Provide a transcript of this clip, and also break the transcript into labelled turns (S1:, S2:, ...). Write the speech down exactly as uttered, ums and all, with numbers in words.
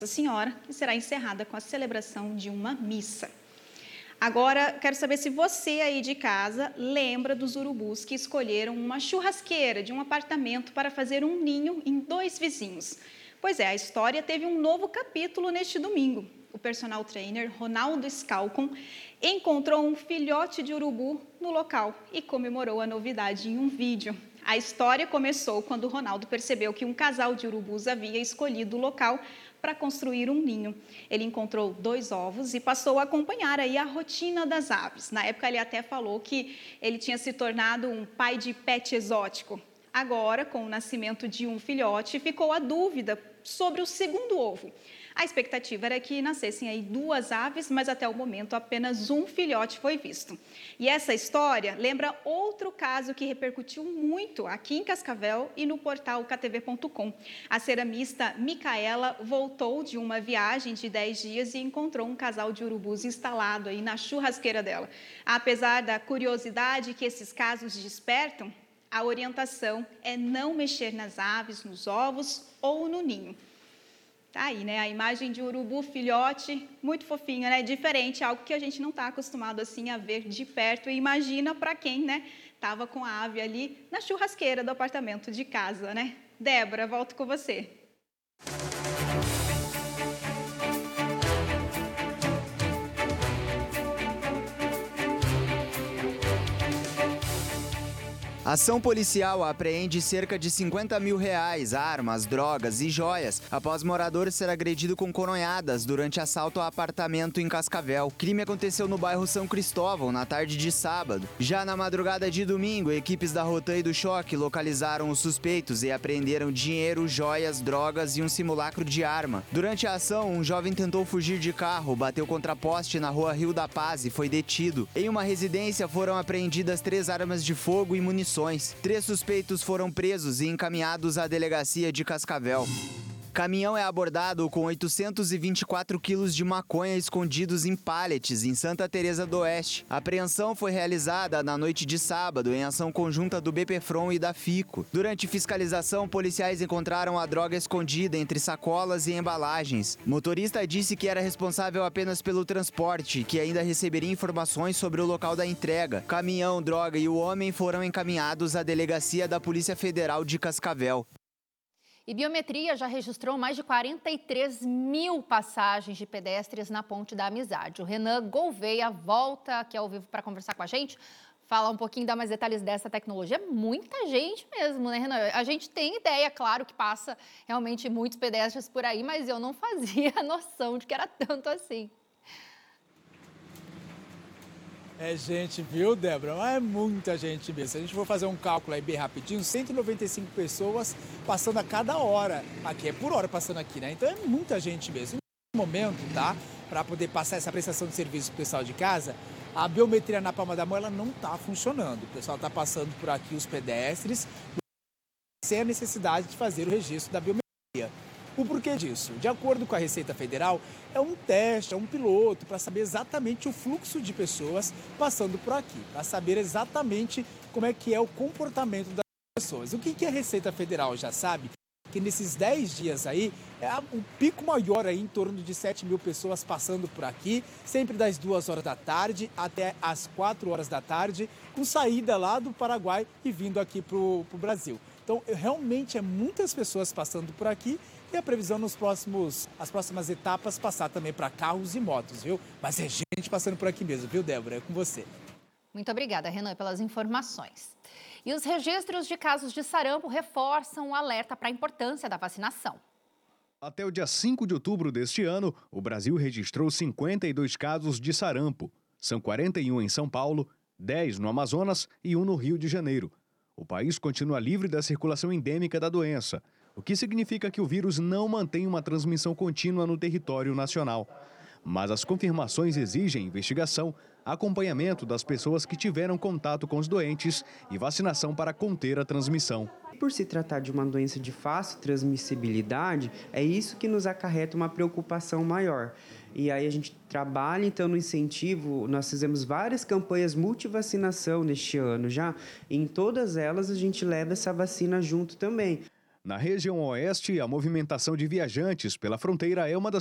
S1: Nossa Senhora, que será encerrada com a celebração de uma missa. Agora, quero saber se você aí de casa lembra dos urubus que escolheram uma churrasqueira de um apartamento para fazer um ninho em dois vizinhos. Pois é, a história teve um novo capítulo neste domingo. O personal trainer Ronaldo Scalcon encontrou um filhote de urubu no local e comemorou a novidade em um vídeo. A história começou quando o Ronaldo percebeu que um casal de urubus havia escolhido o local para construir um ninho. Ele encontrou dois ovos e passou a acompanhar aí a rotina das aves. Na época ele até falou que ele tinha se tornado um pai de pet exótico. Agora, com o nascimento de um filhote, ficou a dúvida sobre o segundo ovo. A expectativa era que nascessem aí duas aves, mas até o momento apenas um filhote foi visto. E essa história lembra outro caso que repercutiu muito aqui em Cascavel e no portal K T V ponto com. A ceramista Micaela voltou de uma viagem de dez dias e encontrou um casal de urubus instalado aí na churrasqueira dela. Apesar da curiosidade que esses casos despertam, a orientação é não mexer nas aves, nos ovos ou no ninho. Tá aí, né? A imagem de um urubu filhote, muito fofinha, né? Diferente, algo que a gente não está acostumado assim a ver de perto. E imagina para quem, né? Tava com a ave ali na churrasqueira do apartamento de casa, né? Débora, volto com você.
S2: Ação policial apreende cerca de cinquenta mil reais, armas, drogas e joias após morador ser agredido com coronhadas durante assalto a apartamento em Cascavel. O crime aconteceu no bairro São Cristóvão, na tarde de sábado. Já na madrugada de domingo, equipes da Rotan e do Choque localizaram os suspeitos e apreenderam dinheiro, joias, drogas e um simulacro de arma. Durante a ação, um jovem tentou fugir de carro, bateu contra poste na rua Rio da Paz e foi detido. Em uma residência foram apreendidas três armas de fogo e munições. Três suspeitos foram presos e encaminhados à delegacia de Cascavel. Caminhão é abordado com oitocentos e vinte e quatro quilos de maconha escondidos em pallets em Santa Teresa do Oeste. A apreensão foi realizada na noite de sábado em ação conjunta do BPFRON e da FICO. Durante fiscalização, policiais encontraram a droga escondida entre sacolas e embalagens. O motorista disse que era responsável apenas pelo transporte e que ainda receberia informações sobre o local da entrega. Caminhão, droga e o homem foram encaminhados à delegacia da Polícia Federal de Cascavel.
S3: E Biometria já registrou mais de quarenta e três mil passagens de pedestres na Ponte da Amizade. O Renan Gouveia volta aqui ao vivo para conversar com a gente, falar um pouquinho, dar mais detalhes dessa tecnologia. Muita gente mesmo, né, Renan? A gente tem ideia, claro, que passa realmente muitos pedestres por aí, mas eu não fazia noção de que era tanto assim.
S4: É gente, viu, Débora? É muita gente mesmo. Se a gente for fazer um cálculo aí bem rapidinho, cento e noventa e cinco pessoas passando a cada hora. Aqui é por hora passando aqui, né? Então é muita gente mesmo. No momento, tá? Para poder passar essa prestação de serviço pro pessoal de casa, a biometria na palma da mão, ela não tá funcionando. O pessoal tá passando por aqui, os pedestres, sem a necessidade de fazer o registro da biometria. O porquê disso? De acordo com a Receita Federal, é um teste, é um piloto para saber exatamente o fluxo de pessoas passando por aqui, para saber exatamente como é que é o comportamento das pessoas. O que, que a Receita Federal já sabe? Que nesses dez dias aí, é um pico maior aí, em torno de sete mil pessoas passando por aqui, sempre das duas horas da tarde até as quatro horas da tarde, com saída lá do Paraguai e vindo aqui para o Brasil. Então, realmente é muitas pessoas passando por aqui e a previsão nos próximos, as próximas etapas passar também para carros e motos, viu? Mas é gente passando por aqui mesmo, viu, Débora? É com você.
S3: Muito obrigada, Renan, pelas informações. E os registros de casos de sarampo reforçam o alerta para a importância da vacinação.
S5: Até o dia cinco de outubro deste ano, o Brasil registrou cinquenta e dois casos de sarampo. São quarenta e um em São Paulo, dez no Amazonas e um no Rio de Janeiro. O país continua livre da circulação endêmica da doença, o que significa que o vírus não mantém uma transmissão contínua no território nacional. Mas as confirmações exigem investigação, acompanhamento das pessoas que tiveram contato com os doentes e vacinação para conter a transmissão.
S6: Por se tratar de uma doença de fácil transmissibilidade, é isso que nos acarreta uma preocupação maior. E aí a gente trabalha, então, no incentivo. Nós fizemos várias campanhas multivacinação neste ano já. E em todas elas a gente leva essa vacina junto também.
S5: Na região oeste, a movimentação de viajantes pela fronteira é uma das